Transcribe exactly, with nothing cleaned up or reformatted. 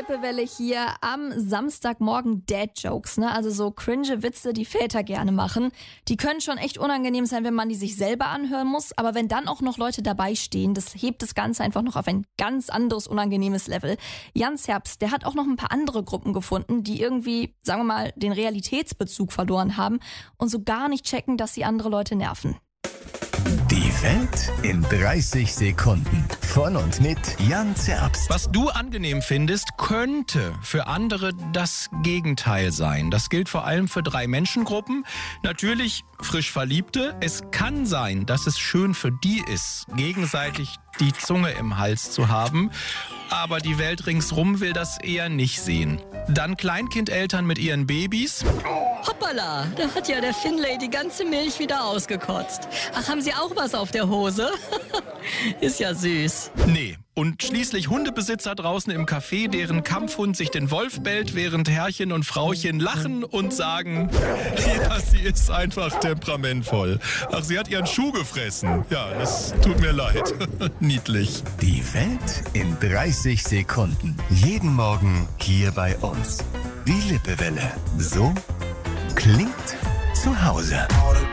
Lippewelle hier am Samstagmorgen Dad-Jokes, ne? Also so cringe Witze, die Väter gerne machen. Die können schon echt unangenehm sein, wenn man die sich selber anhören muss. Aber wenn dann auch noch Leute dabei stehen, das hebt das Ganze einfach noch auf ein ganz anderes, unangenehmes Level. Jans Herbst, der hat auch noch ein paar andere Gruppen gefunden, die irgendwie, sagen wir mal, den Realitätsbezug verloren haben und so gar nicht checken, dass sie andere Leute nerven. Die Welt in dreißig Sekunden. Von und mit Jan Zerbst. Was du angenehm findest, könnte für andere das Gegenteil sein. Das gilt vor allem für drei Menschengruppen. Natürlich frisch Verliebte. Es kann sein, dass es schön für die ist, gegenseitig die Zunge im Hals zu haben. Aber die Welt ringsrum will das eher nicht sehen. Dann Kleinkindeltern mit ihren Babys. Hoppala, da hat ja der Finlay die ganze Milch wieder ausgekotzt. Ach, haben Sie auch was auf der Hose? Ist ja süß. Nee. Und schließlich Hundebesitzer draußen im Café, deren Kampfhund sich den Wolf bellt, während Herrchen und Frauchen lachen und sagen, ja, sie ist einfach temperamentvoll. Ach, sie hat ihren Schuh gefressen. Ja, das tut mir leid. Niedlich. Die Welt in dreißig Sekunden. Jeden Morgen hier bei uns. Die Lippewelle. So klingt zu Hause.